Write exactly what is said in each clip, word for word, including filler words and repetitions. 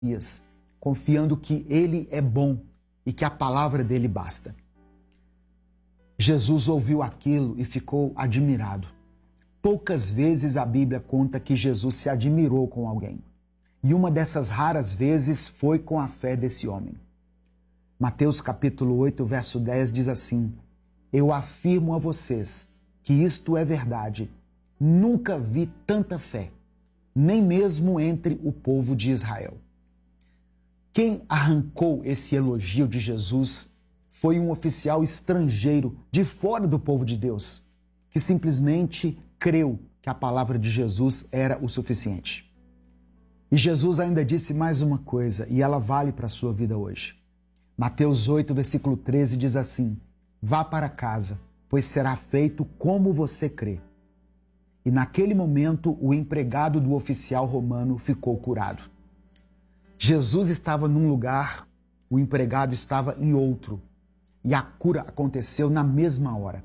dias, confiando que Ele é bom e que a palavra dele basta. Jesus ouviu aquilo e ficou admirado. Poucas vezes a Bíblia conta que Jesus se admirou com alguém. E uma dessas raras vezes foi com a fé desse homem. Mateus capítulo oito, verso dez diz assim: Eu afirmo a vocês que isto é verdade. Nunca vi tanta fé, nem mesmo entre o povo de Israel. Quem arrancou esse elogio de Jesus foi um oficial estrangeiro de fora do povo de Deus, que simplesmente creu que a palavra de Jesus era o suficiente. E Jesus ainda disse mais uma coisa, e ela vale para a sua vida hoje. Mateus oito, versículo treze diz assim: Vá para casa, pois será feito como você crê. E naquele momento o empregado do oficial romano ficou curado. Jesus estava num lugar, o empregado estava em outro, e a cura aconteceu na mesma hora.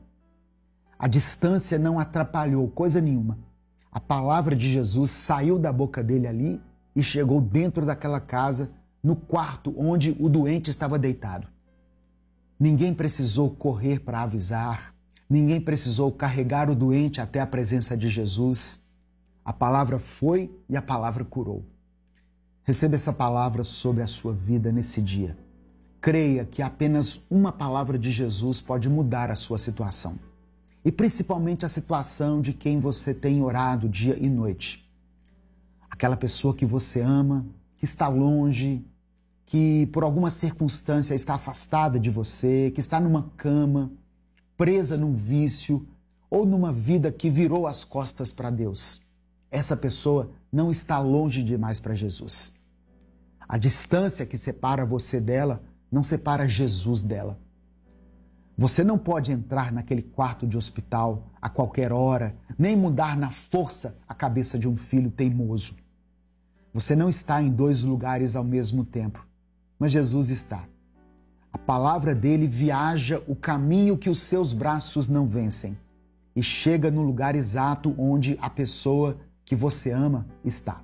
A distância não atrapalhou coisa nenhuma. A palavra de Jesus saiu da boca dele ali e chegou dentro daquela casa, no quarto onde o doente estava deitado. Ninguém precisou correr para avisar, ninguém precisou carregar o doente até a presença de Jesus. A palavra foi e a palavra curou. Receba essa palavra sobre a sua vida nesse dia. Creia que apenas uma palavra de Jesus pode mudar a sua situação. E principalmente a situação de quem você tem orado dia e noite. Aquela pessoa que você ama, que está longe, que por alguma circunstância está afastada de você, que está numa cama, presa num vício ou numa vida que virou as costas para Deus. Essa pessoa não está longe demais para Jesus. A distância que separa você dela não separa Jesus dela. Você não pode entrar naquele quarto de hospital a qualquer hora, nem mudar na força a cabeça de um filho teimoso. Você não está em dois lugares ao mesmo tempo, mas Jesus está. A palavra dele viaja o caminho que os seus braços não vencem e chega no lugar exato onde a pessoa que você ama está.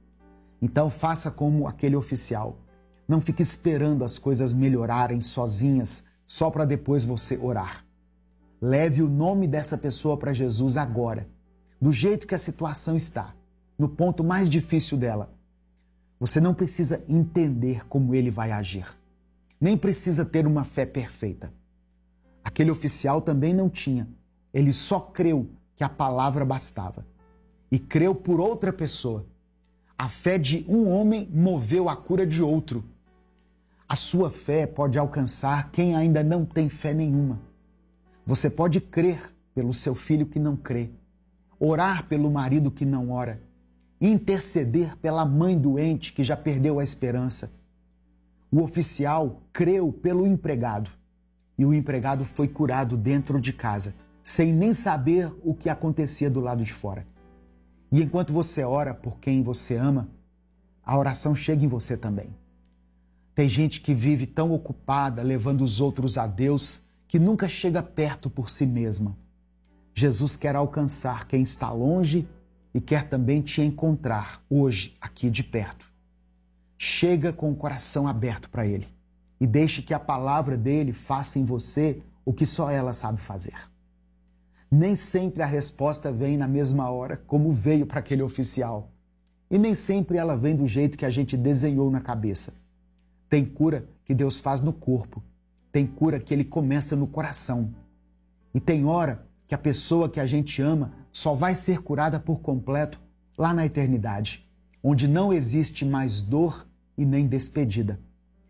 Então faça como aquele oficial. Não fique esperando as coisas melhorarem sozinhas só para depois você orar. Leve o nome dessa pessoa para Jesus agora, do jeito que a situação está, no ponto mais difícil dela. Você não precisa entender como ele vai agir, nem precisa ter uma fé perfeita. Aquele oficial também não tinha, ele só creu que a palavra bastava e creu por outra pessoa. A fé de um homem moveu a cura de outro. A sua fé pode alcançar quem ainda não tem fé nenhuma. Você pode crer pelo seu filho que não crê, orar pelo marido que não ora, interceder pela mãe doente que já perdeu a esperança. O oficial creu pelo empregado e o empregado foi curado dentro de casa, sem nem saber o que acontecia do lado de fora. E enquanto você ora por quem você ama, a oração chega em você também. Tem gente que vive tão ocupada levando os outros a Deus que nunca chega perto por si mesma. Jesus quer alcançar quem está longe e quer também te encontrar hoje, aqui de perto. Chega com o coração aberto para Ele e deixe que a palavra dele faça em você o que só ela sabe fazer. Nem sempre a resposta vem na mesma hora, como veio para aquele oficial. E nem sempre ela vem do jeito que a gente desenhou na cabeça. Tem cura que Deus faz no corpo. Tem cura que Ele começa no coração. E tem hora que a pessoa que a gente ama só vai ser curada por completo lá na eternidade, onde não existe mais dor e nem despedida.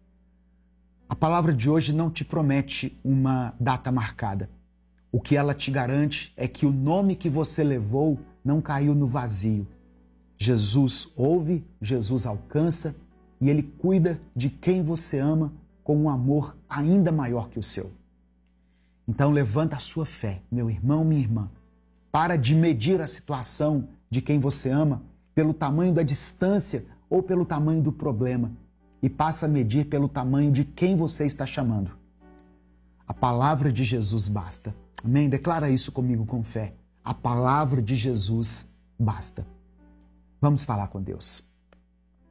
A palavra de hoje não te promete uma data marcada. O que ela te garante é que o nome que você levou não caiu no vazio. Jesus ouve, Jesus alcança e Ele cuida de quem você ama com um amor ainda maior que o seu. Então levanta a sua fé, meu irmão, minha irmã. Para de medir a situação de quem você ama pelo tamanho da distância ou pelo tamanho do problema e passa a medir pelo tamanho de quem você está chamando. A palavra de Jesus basta. Amém? Declara isso comigo com fé. A palavra de Jesus basta. Vamos falar com Deus.